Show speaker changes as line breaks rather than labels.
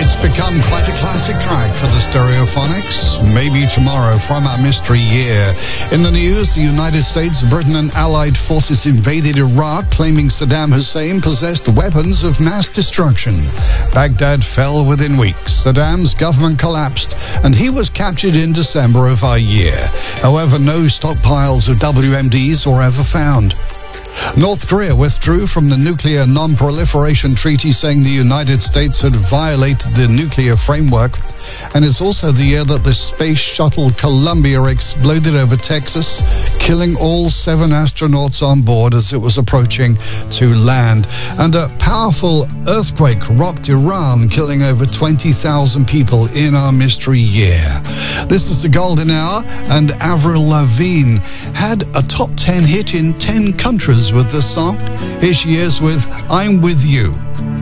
It's become quite a classic track for the Stereophonics. Maybe Tomorrow from our mystery year. In the news, the United States, Britain and Allied forces invaded Iraq, claiming Saddam Hussein possessed weapons of mass destruction. Baghdad fell within weeks. Saddam's government collapsed, and he was captured in December of our year. However, no stockpiles of WMDs were ever found. North Korea withdrew from the Nuclear Non-Proliferation Treaty, saying the United States had violated the nuclear framework. And it's also the year that the space shuttle Columbia exploded over Texas, killing all 7 astronauts on board as it was approaching to land. And a powerful earthquake rocked Iran, killing over 20,000 people in our mystery year. This is the Golden Hour, and Avril Lavigne had a top 10 hit in 10 countries with this song. Here she is with I'm With You.